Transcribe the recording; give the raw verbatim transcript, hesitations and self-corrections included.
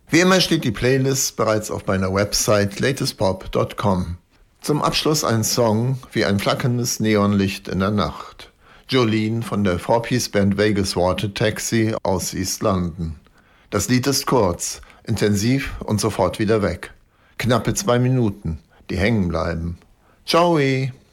Wie immer steht die Playlist bereits auf meiner Website latest pop punkt com. Zum Abschluss ein Song wie ein flackerndes Neonlicht in der Nacht. Jolene von der Four-Piece-Band Vegas Water Taxi aus East London. Das Lied ist kurz, intensiv und sofort wieder weg. Knappe zwei Minuten, die hängen bleiben. Ciao!